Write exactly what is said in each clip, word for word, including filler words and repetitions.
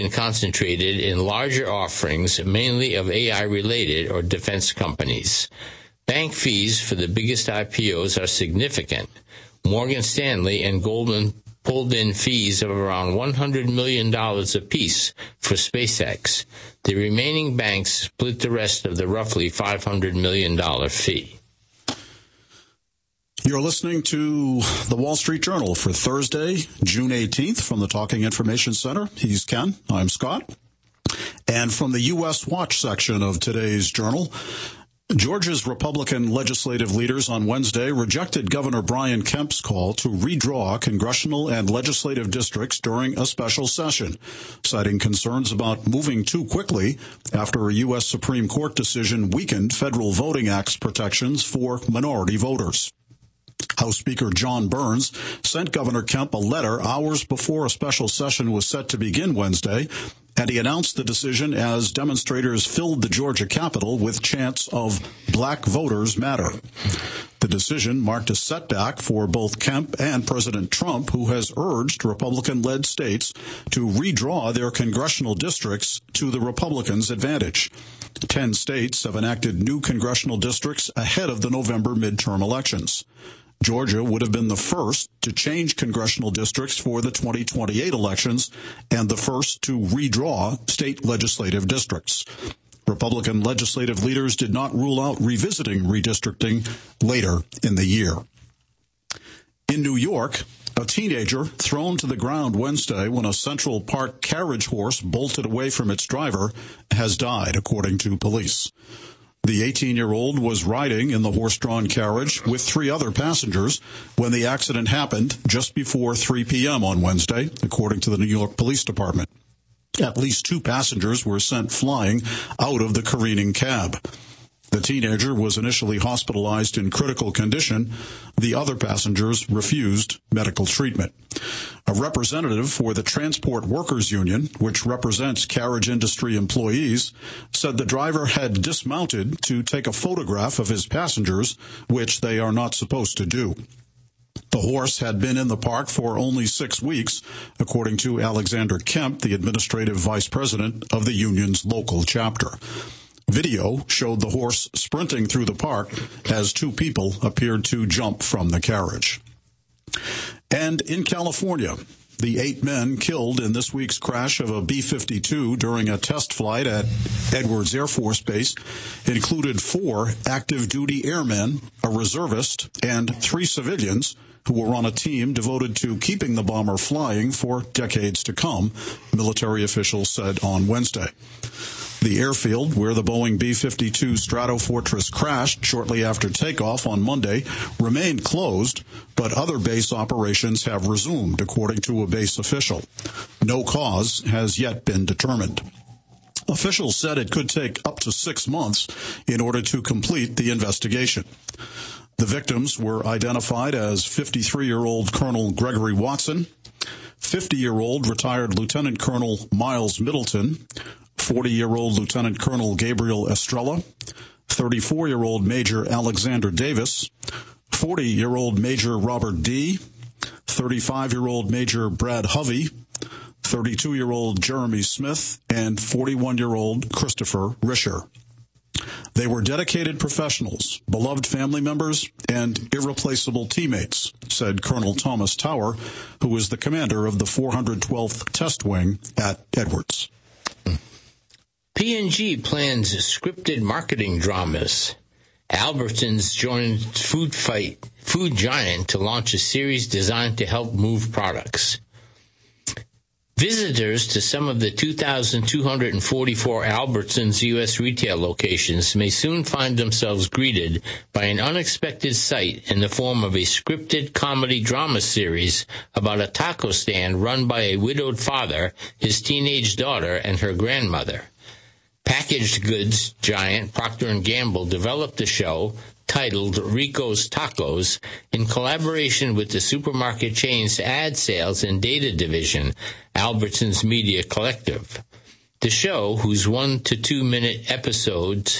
been concentrated in larger offerings, mainly of A I-related or defense companies. Bank fees for the biggest I P Os are significant. Morgan Stanley and Goldman pulled in fees of around one hundred million dollars apiece for SpaceX. The remaining banks split the rest of the roughly five hundred million dollars fee. You're listening to the Wall Street Journal for Thursday, June eighteenth, from the Talking Information Center. He's Ken. I'm Scott. And from the U S Watch section of today's journal, Georgia's Republican legislative leaders on Wednesday rejected Governor Brian Kemp's call to redraw congressional and legislative districts during a special session, citing concerns about moving too quickly after a U S Supreme Court decision weakened Federal Voting Act's protections for minority voters. House Speaker John Burns sent Governor Kemp a letter hours before a special session was set to begin Wednesday, and he announced the decision as demonstrators filled the Georgia Capitol with chants of "Black Voters Matter." The decision marked a setback for both Kemp and President Trump, who has urged Republican-led states to redraw their congressional districts to the Republicans' advantage. Ten states have enacted new congressional districts ahead of the November midterm elections. Georgia would have been the first to change congressional districts for the twenty twenty-eight elections and the first to redraw state legislative districts. Republican legislative leaders did not rule out revisiting redistricting later in the year. In New York, a teenager thrown to the ground Wednesday when a Central Park carriage horse bolted away from its driver has died, according to police. The eighteen-year-old was riding in the horse-drawn carriage with three other passengers when the accident happened just before three p.m. on Wednesday, according to the New York Police Department. At least two passengers were sent flying out of the careening cab. The teenager was initially hospitalized in critical condition. The other passengers refused medical treatment. A representative for the Transport Workers Union, which represents carriage industry employees, said the driver had dismounted to take a photograph of his passengers, which they are not supposed to do. The horse had been in the park for only six weeks, according to Alexander Kemp, the administrative vice president of the union's local chapter. Video showed the horse sprinting through the park as two people appeared to jump from the carriage. And in California, the eight men killed in this week's crash of a B fifty-two during a test flight at Edwards Air Force Base included four active-duty airmen, a reservist, and three civilians who were on a team devoted to keeping the bomber flying for decades to come, military officials said on Wednesday. The airfield where the Boeing B fifty-two Stratofortress crashed shortly after takeoff on Monday remained closed, but other base operations have resumed, according to a base official. No cause has yet been determined. Officials said it could take up to six months in order to complete the investigation. The victims were identified as fifty-three-year-old Colonel Gregory Watson, fifty-year-old retired Lieutenant Colonel Miles Middleton, forty-year-old Lieutenant Colonel Gabriel Estrella, thirty-four-year-old Major Alexander Davis, forty-year-old Major Robert D., thirty-five-year-old Major Brad Hovey, thirty-two-year-old Jeremy Smith, and forty-one-year-old Christopher Risher. They were dedicated professionals, beloved family members, and irreplaceable teammates, said Colonel Thomas Tower, who is the commander of the four hundred twelfth Test Wing at Edwards. P and G plans scripted marketing dramas. Albertsons joined food fight food giant to launch a series designed to help move products. Visitors to some of the two thousand two hundred forty-four Albertsons U S retail locations may soon find themselves greeted by an unexpected sight in the form of a scripted comedy drama series about a taco stand run by a widowed father, his teenage daughter, and her grandmother. Packaged goods giant Procter and Gamble developed the show, titled Rico's Tacos, in collaboration with the supermarket chain's ad sales and data division, Albertsons Media Collective. The show, whose one to two minute episodes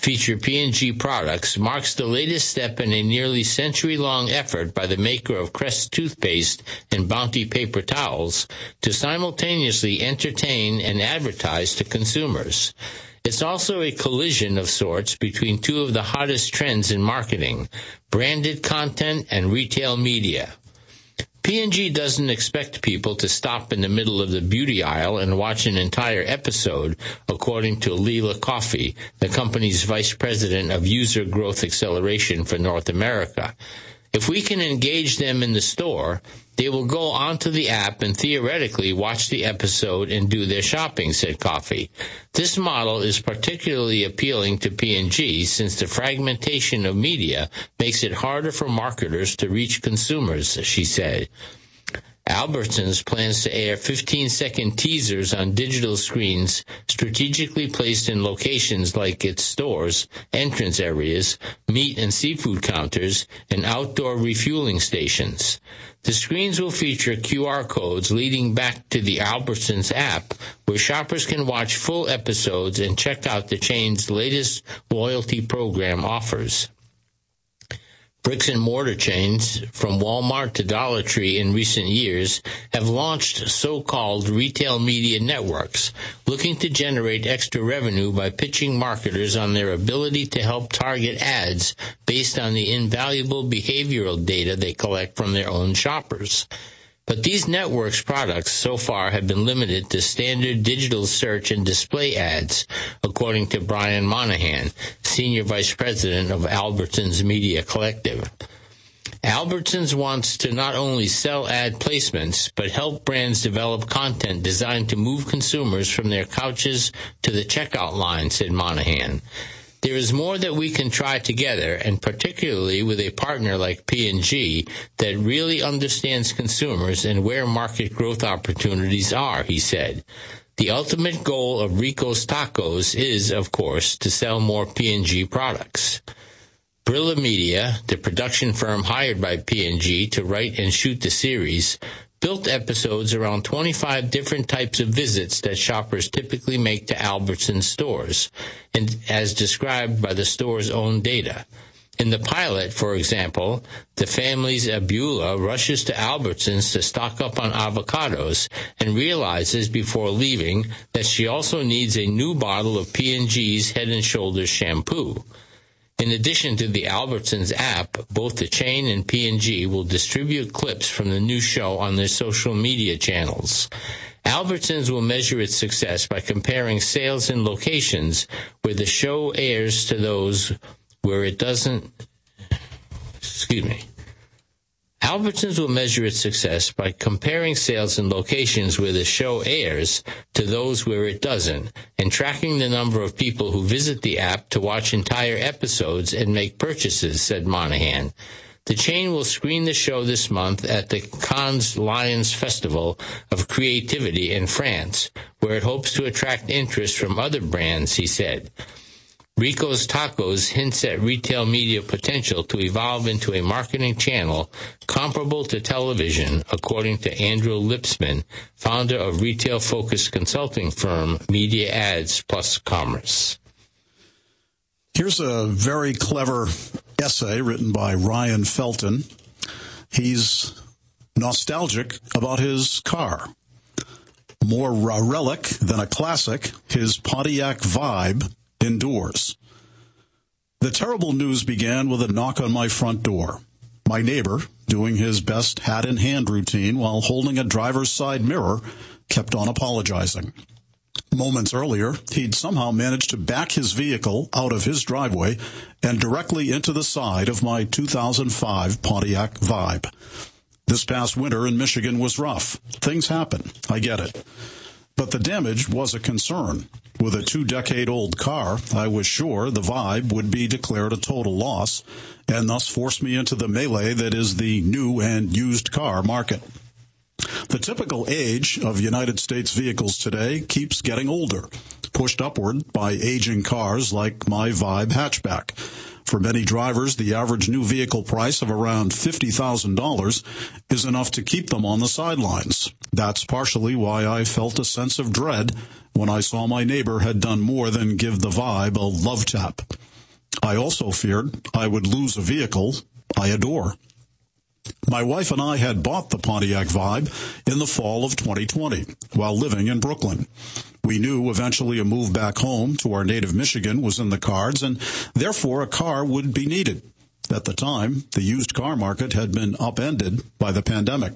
feature P and G products marks the latest step in a nearly century-long effort by the maker of Crest toothpaste and Bounty paper towels to simultaneously entertain and advertise to consumers. It's also a collision of sorts between two of the hottest trends in marketing, branded content and retail media. P and G doesn't expect people to stop in the middle of the beauty aisle and watch an entire episode, according to Leela Coffey, the company's vice president of user growth acceleration for North America. If we can engage them in the store, they will go onto the app and theoretically watch the episode and do their shopping, said Coffey. This model is particularly appealing to P and G since the fragmentation of media makes it harder for marketers to reach consumers, she said. Albertsons plans to air fifteen-second teasers on digital screens strategically placed in locations like its stores, entrance areas, meat and seafood counters, and outdoor refueling stations. The screens will feature Q R codes leading back to the Albertsons app, where shoppers can watch full episodes and check out the chain's latest loyalty program offers. Bricks and mortar chains, from Walmart to Dollar Tree in recent years, have launched so-called retail media networks, looking to generate extra revenue by pitching marketers on their ability to help target ads based on the invaluable behavioral data they collect from their own shoppers. But these networks' products so far have been limited to standard digital search and display ads, according to Brian Monahan, Senior Vice President of Albertsons Media Collective. Albertsons wants to not only sell ad placements, but help brands develop content designed to move consumers from their couches to the checkout line, said Monahan. There is more that we can try together, and particularly with a partner like P and G that really understands consumers and where market growth opportunities are, he said. The ultimate goal of Rico's Tacos is, of course, to sell more P and G products. Brilla Media, the production firm hired by P and G to write and shoot the series, built episodes around twenty-five different types of visits that shoppers typically make to Albertsons stores, and as described by the store's own data. In the pilot, for example, the family's Abula rushes to Albertsons to stock up on avocados and realizes before leaving that she also needs a new bottle of P and G's Head and Shoulders shampoo. In addition to the Albertsons app, both the chain and P and G will distribute clips from the new show on their social media channels. Albertsons will measure its success by comparing sales in locations where the show airs to those where it doesn't. Excuse me. Albertsons will measure its success by comparing sales in locations where the show airs to those where it doesn't, and tracking the number of people who visit the app to watch entire episodes and make purchases, said Monahan. The chain will screen the show this month at the Cannes Lions Festival of Creativity in France, where it hopes to attract interest from other brands, he said. Rico's Tacos hints at retail media potential to evolve into a marketing channel comparable to television, according to Andrew Lipsman, founder of retail-focused consulting firm Media Ads Plus Commerce. Here's a very clever essay written by Ryan Felton. He's nostalgic about his car. More a relic than a classic, his Pontiac Vibe endures. The terrible news began with a knock on my front door. My neighbor, doing his best hat-in-hand routine while holding a driver's side mirror, kept on apologizing. Moments earlier, he'd somehow managed to back his vehicle out of his driveway and directly into the side of my two thousand five Pontiac Vibe. This past winter in Michigan was rough. Things happen. I get it. But the damage was a concern. With a two-decade-old car, I was sure the Vibe would be declared a total loss and thus force me into the melee that is the new and used car market. The typical age of United States vehicles today keeps getting older, pushed upward by aging cars like my Vibe hatchback. For many drivers, the average new vehicle price of around fifty thousand dollars is enough to keep them on the sidelines. That's partially why I felt a sense of dread when I saw my neighbor had done more than give the Vibe a love tap. I also feared I would lose a vehicle I adore. My wife and I had bought the Pontiac Vibe in the fall of twenty twenty while living in Brooklyn. We knew eventually a move back home to our native Michigan was in the cards, and therefore a car would be needed. At the time, the used car market had been upended by the pandemic.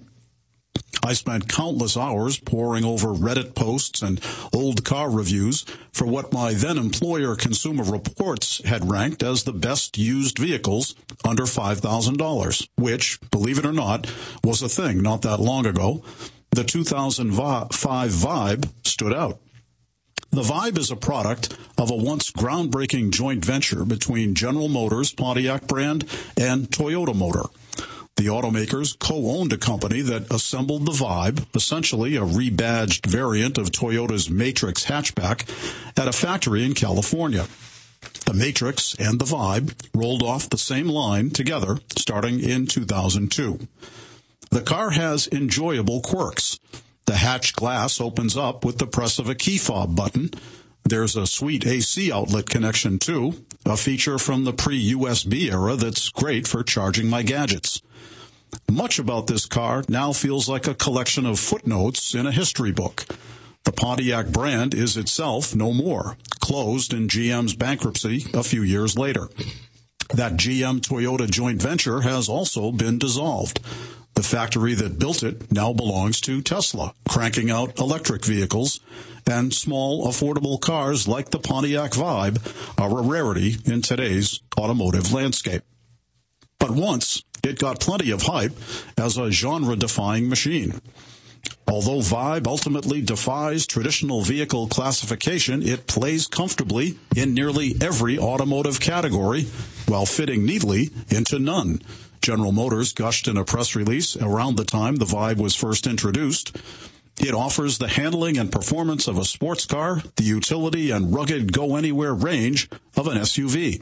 I spent countless hours poring over Reddit posts and old car reviews for what my then-employer Consumer Reports had ranked as the best used vehicles under five thousand dollars, which, believe it or not, was a thing not that long ago. The two thousand five Vibe stood out. The Vibe is a product of a once groundbreaking joint venture between General Motors Pontiac brand and Toyota Motor. The automakers co-owned a company that assembled the Vibe, essentially a rebadged variant of Toyota's Matrix hatchback, at a factory in California. The Matrix and the Vibe rolled off the same line together starting in two thousand two. The car has enjoyable quirks. The hatch glass opens up with the press of a key fob button. There's a sweet A C outlet connection, too, a feature from the pre-U S B era that's great for charging my gadgets. Much about this car now feels like a collection of footnotes in a history book. The Pontiac brand is itself no more, closed in G M's bankruptcy a few years later. That G M-Toyota joint venture has also been dissolved. The factory that built it now belongs to Tesla, cranking out electric vehicles, and small, affordable cars like the Pontiac Vibe are a rarity in today's automotive landscape. But once, it got plenty of hype as a genre-defying machine. Although Vibe ultimately defies traditional vehicle classification, it plays comfortably in nearly every automotive category while fitting neatly into none. General Motors gushed in a press release around the time the Vibe was first introduced. It offers the handling and performance of a sports car, the utility and rugged go-anywhere range of an S U V.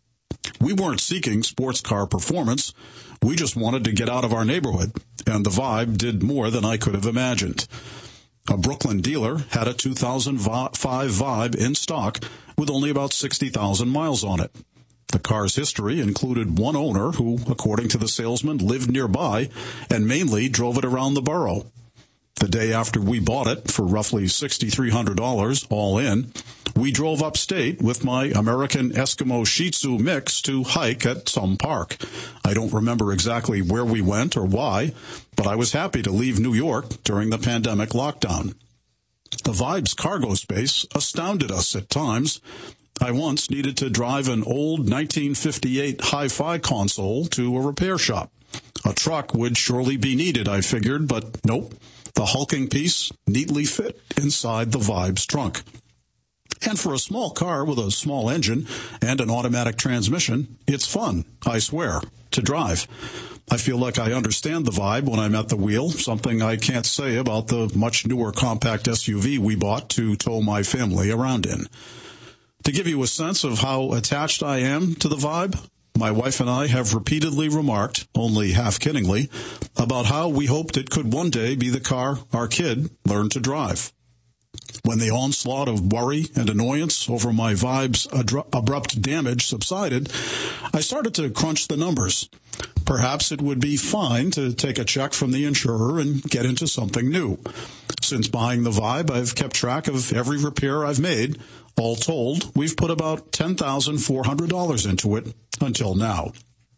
We weren't seeking sports car performance. We just wanted to get out of our neighborhood, and the Vibe did more than I could have imagined. A Brooklyn dealer had a two thousand five Vibe in stock with only about sixty thousand miles on it. The car's history included one owner who, according to the salesman, lived nearby and mainly drove it around the borough. The day after we bought it, for roughly six thousand three hundred dollars all in, we drove upstate with my American Eskimo Shih Tzu mix to hike at some park. I don't remember exactly where we went or why, but I was happy to leave New York during the pandemic lockdown. The Vibe's cargo space astounded us at times. I once needed to drive an old nineteen fifty-eight hi-fi console to a repair shop. A truck would surely be needed, I figured, but nope. The hulking piece neatly fit inside the Vibe's trunk. And for a small car with a small engine and an automatic transmission, it's fun, I swear, to drive. I feel like I understand the Vibe when I'm at the wheel, something I can't say about the much newer compact S U V we bought to tow my family around in. To give you a sense of how attached I am to the Vibe, my wife and I have repeatedly remarked, only half-kiddingly, about how we hoped it could one day be the car our kid learned to drive. When the onslaught of worry and annoyance over my Vibe's abrupt damage subsided, I started to crunch the numbers. Perhaps it would be fine to take a check from the insurer and get into something new. Since buying the Vibe, I've kept track of every repair I've made. All told, we've put about ten thousand four hundred dollars into it until now.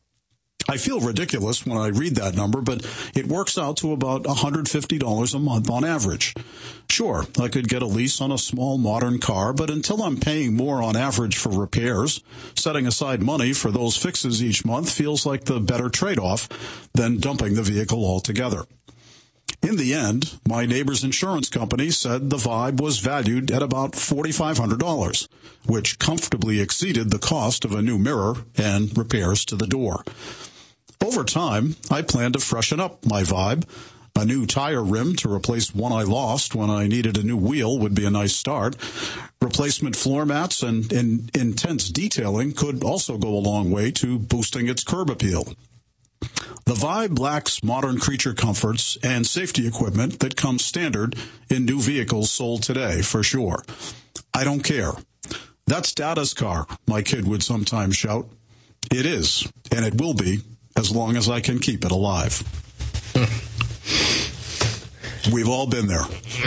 I feel ridiculous when I read that number, but it works out to about one hundred fifty dollars a month on average. Sure, I could get a lease on a small modern car, but until I'm paying more on average for repairs, setting aside money for those fixes each month feels like the better trade-off than dumping the vehicle altogether. In the end, my neighbor's insurance company said the Vibe was valued at about four thousand five hundred dollars, which comfortably exceeded the cost of a new mirror and repairs to the door. Over time, I plan to freshen up my Vibe. A new tire rim to replace one I lost when I needed a new wheel would be a nice start. Replacement floor mats and, and intense detailing could also go a long way to boosting its curb appeal. The Vibe lacks modern creature comforts and safety equipment that comes standard in new vehicles sold today, for sure. I don't care. "That's Dada's car," my kid would sometimes shout. It is, and it will be, as long as I can keep it alive. We've all been there.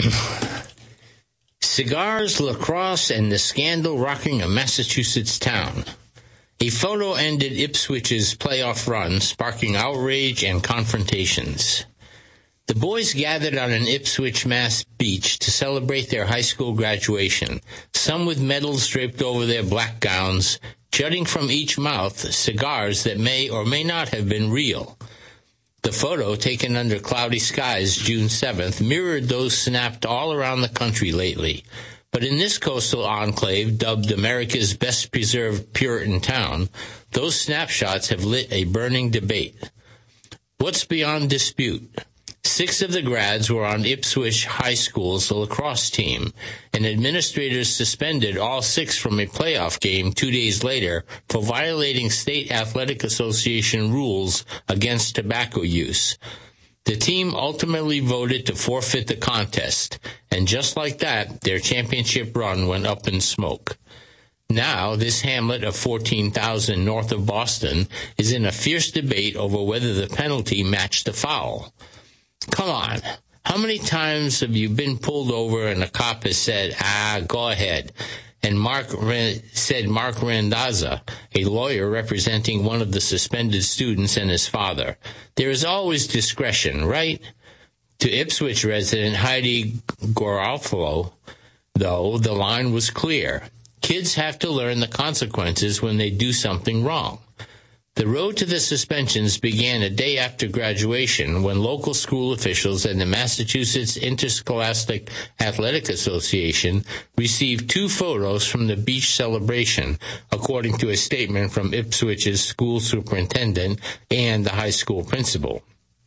Cigars, lacrosse, and the scandal rocking a Massachusetts town. A photo ended Ipswich's playoff run, sparking outrage and confrontations. The boys gathered on an Ipswich, Mass beach to celebrate their high school graduation, some with medals draped over their black gowns, jutting from each mouth cigars that may or may not have been real. The photo, taken under cloudy skies June seventh, mirrored those snapped all around the country lately. But in this coastal enclave, dubbed America's best-preserved Puritan town, those snapshots have lit a burning debate. What's beyond dispute? Six of the grads were on Ipswich High School's lacrosse team, and administrators suspended all six from a playoff game two days later for violating State Athletic Association rules against tobacco use. The team ultimately voted to forfeit the contest, and just like that, their championship run went up in smoke. Now, this hamlet of fourteen thousand north of Boston is in a fierce debate over whether the penalty matched the foul. Come on, how many times have you been pulled over and a cop has said, ah, go ahead? And Mark said Mark Randazza, a lawyer representing one of the suspended students and his father. There is always discretion, right? To Ipswich resident Heidi Garofalo, though, the line was clear. Kids have to learn the consequences when they do something wrong. The road to the suspensions began a day after graduation when local school officials and the Massachusetts Interscholastic Athletic Association received two photos from the beach celebration, according to a statement from Ipswich's school superintendent and the high school principal.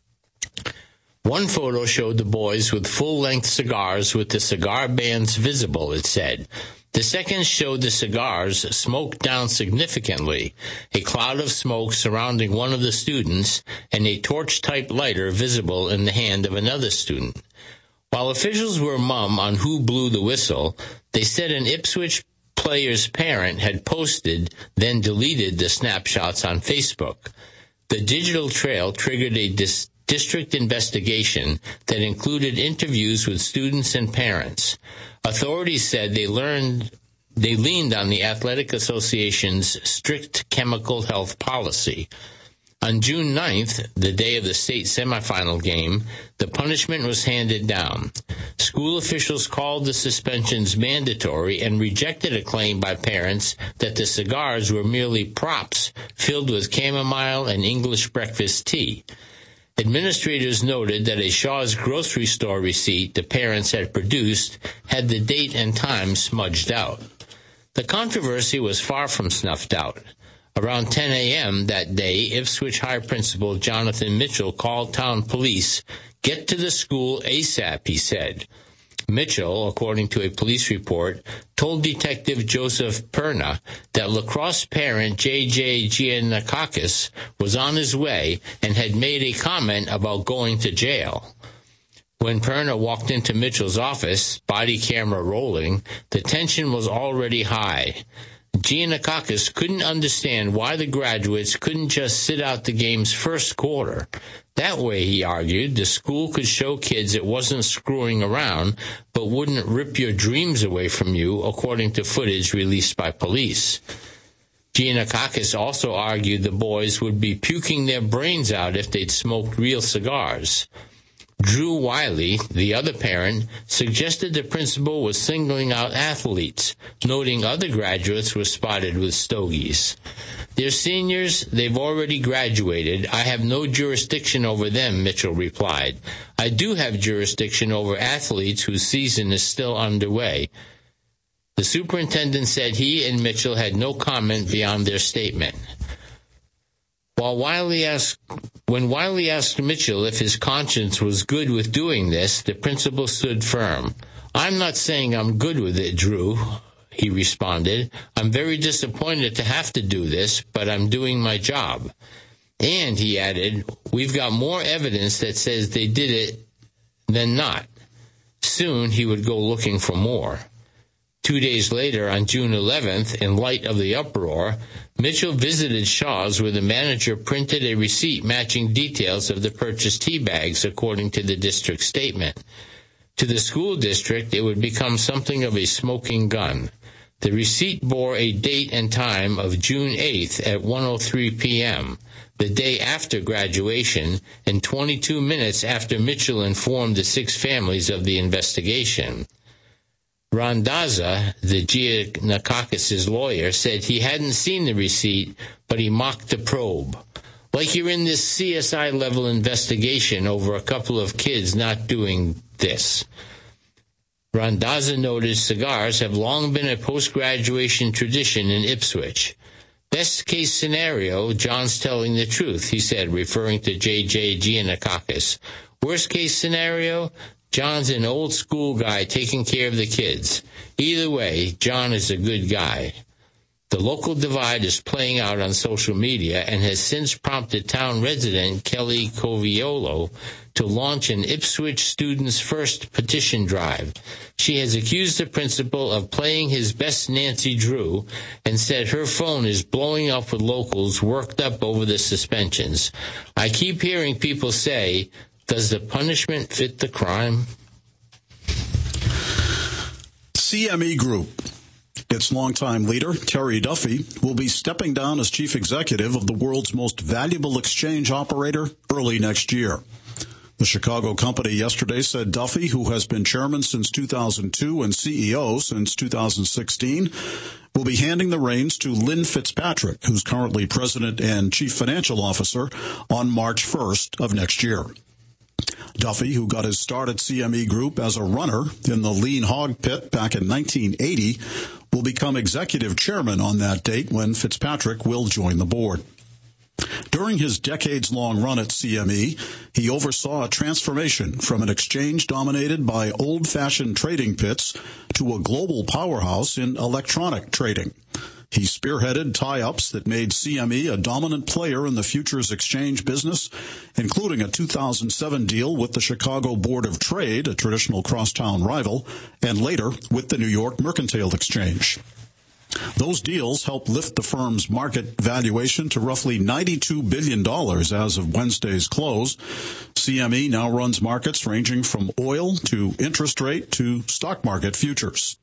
One photo showed the boys with full-length cigars with the cigar bands visible, it said. The second showed the cigars smoked down significantly, a cloud of smoke surrounding one of the students, and a torch-type lighter visible in the hand of another student. While officials were mum on who blew the whistle, they said an Ipswich player's parent had posted, then deleted the snapshots on Facebook. The digital trail triggered a dis- district investigation that included interviews with students and parents. Authorities said they learned they leaned on the Athletic Association's strict chemical health policy. On June ninth, the day of the state semifinal game, the punishment was handed down. School officials called the suspensions mandatory and rejected a claim by parents that the cigars were merely props filled with chamomile and English breakfast tea. Administrators noted that a Shaw's grocery store receipt the parents had produced had the date and time smudged out. The controversy was far from snuffed out. Around ten a.m. that day, Ipswich High Principal Jonathan Mitchell called town police. Get to the school ASAP, he said. Mitchell, according to a police report, told Detective Joseph Perna that lacrosse parent J J Giannakakis was on his way and had made a comment about going to jail. When Perna walked into Mitchell's office, body camera rolling, the tension was already high. Giannakakis couldn't understand why the graduates couldn't just sit out the game's first quarter. That way, he argued, the school could show kids it wasn't screwing around, but wouldn't rip your dreams away from you, according to footage released by police. Giannakakis also argued the boys would be puking their brains out if they'd smoked real cigars. Drew Wiley, the other parent, suggested the principal was singling out athletes, noting other graduates were spotted with stogies. They're seniors, they've already graduated. I have no jurisdiction over them, Mitchell replied. I do have jurisdiction over athletes whose season is still underway. The superintendent said he and Mitchell had no comment beyond their statement. While Wiley asked, when Wiley asked Mitchell if his conscience was good with doing this, the principal stood firm. I'm not saying I'm good with it, Drew, he responded. I'm very disappointed to have to do this, but I'm doing my job. And, he added, we've got more evidence that says they did it than not. Soon he would go looking for more. Two days later, on June eleventh, in light of the uproar, Mitchell visited Shaw's where the manager printed a receipt matching details of the purchased tea bags, according to the district statement. To the school district, it would become something of a smoking gun. The receipt bore a date and time of June eighth at one oh three p.m., the day after graduation, and twenty-two minutes after Mitchell informed the six families of the investigation. Randazza, the Giannakakis' lawyer, said he hadn't seen the receipt, but he mocked the probe. Like you're in this C S I-level investigation over a couple of kids not doing this. Randazza noted cigars have long been a post-graduation tradition in Ipswich. Best case scenario, John's telling the truth, he said, referring to J J Giannakakis. Worst case scenario, John's an old school guy taking care of the kids. Either way, John is a good guy. The local divide is playing out on social media and has since prompted town resident Kelly Coviolo to launch an Ipswich Students First petition drive. She has accused the principal of playing his best Nancy Drew and said her phone is blowing up with locals worked up over the suspensions. I keep hearing people say, does the punishment fit the crime? C M E Group. Its longtime leader, Terry Duffy, will be stepping down as chief executive of the world's most valuable exchange operator early next year. The Chicago company yesterday said Duffy, who has been chairman since two thousand two and C E O since two thousand sixteen, will be handing the reins to Lynn Fitzpatrick, who's currently president and chief financial officer, on March first of next year. Duffy, who got his start at C M E Group as a runner in the lean hog pit back in nineteen eighty, will become executive chairman on that date when Fitzpatrick will join the board. During his decades-long run at C M E, he oversaw a transformation from an exchange dominated by old-fashioned trading pits to a global powerhouse in electronic trading. He spearheaded tie-ups that made C M E a dominant player in the futures exchange business, including a two thousand seven deal with the Chicago Board of Trade, a traditional crosstown rival, and later with the New York Mercantile Exchange. Those deals helped lift the firm's market valuation to roughly ninety-two billion dollars as of Wednesday's close. C M E now runs markets ranging from oil to interest rate to stock market futures.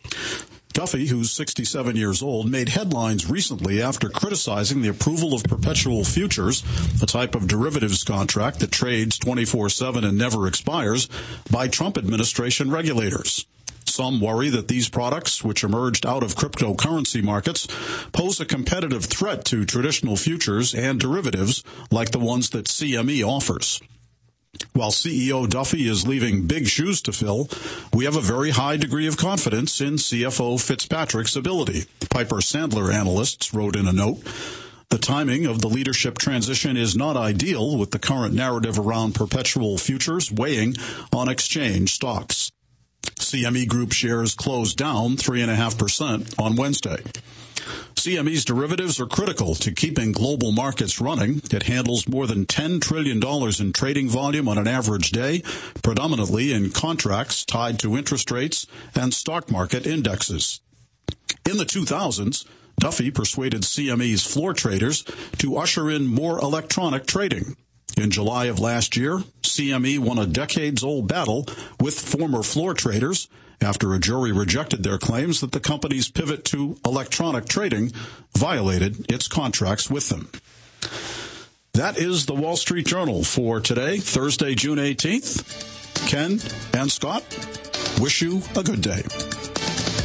Duffy, who's sixty-seven years old, made headlines recently after criticizing the approval of perpetual futures, a type of derivatives contract that trades twenty-four seven and never expires, by Trump administration regulators. Some worry that these products, which emerged out of cryptocurrency markets, pose a competitive threat to traditional futures and derivatives like the ones that C M E offers. While C E O Duffy is leaving big shoes to fill, we have a very high degree of confidence in C F O Fitzpatrick's ability, Piper Sandler analysts wrote in a note. The timing of the leadership transition is not ideal, with the current narrative around perpetual futures weighing on exchange stocks. C M E Group shares closed down three point five percent on Wednesday. C M E's derivatives are critical to keeping global markets running. It handles more than ten trillion dollars in trading volume on an average day, predominantly in contracts tied to interest rates and stock market indexes. In the two thousands, Duffy persuaded C M E's floor traders to usher in more electronic trading. In July of last year, C M E won a decades-old battle with former floor traders after a jury rejected their claims that the company's pivot to electronic trading violated its contracts with them. That is the Wall Street Journal for today, Thursday, June eighteenth. Ken and Scott wish you a good day.